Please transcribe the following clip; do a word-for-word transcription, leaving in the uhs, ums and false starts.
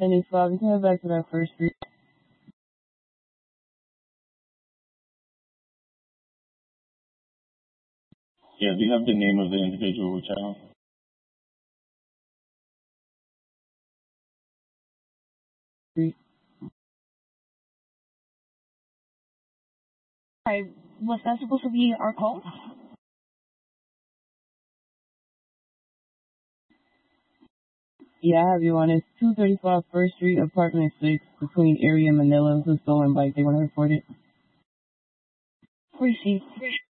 ten eight five. You can head back to that first street. Yeah, do you have the name of the individual or child? Street. Hi, was that supposed to be our call? Yeah, I have you on. It's two thirty-five First Street, apartment six, between Erie and Manila. It's a stolen bike. They want to report it. Receive.